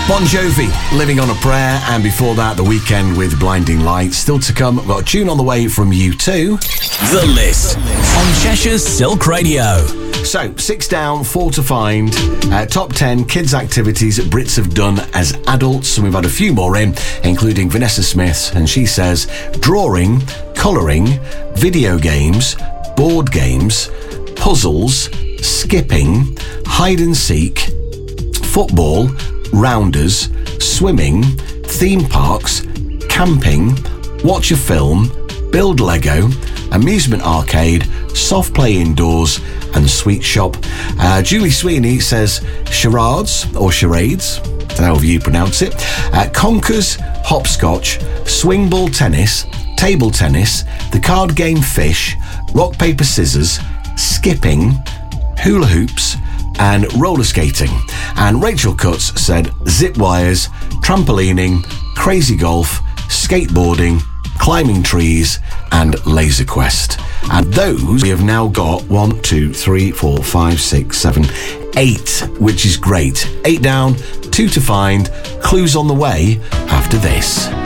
Bon Jovi, Living on a Prayer, and before that, The Weeknd with Blinding Lights. Still to come, we've got a tune on the way from U2. The List on Cheshire's Silk Radio. So, 6 down, 4 to find. Top 10 kids' activities Brits have done as adults, and we've had a few more in, including Vanessa Smith, and she says drawing, colouring, video games, board games, puzzles, skipping, hide and seek, football, rounders, swimming, theme parks, camping, watch a film, build Lego, amusement arcade, soft play indoors, and sweet shop. Julie Sweeney says charades or charades, however you pronounce it, conkers, hopscotch, swing ball tennis, table tennis, the card game Fish, rock paper scissors, skipping, hula hoops, and roller skating. And Rachel Cutts said zip wires, trampolining, crazy golf, skateboarding, climbing trees, and laser quest. And those we have now got 1, 2, 3, 4, 5, 6, 7, 8, which is great. 8 down, 2 to find. Clues on the way after this.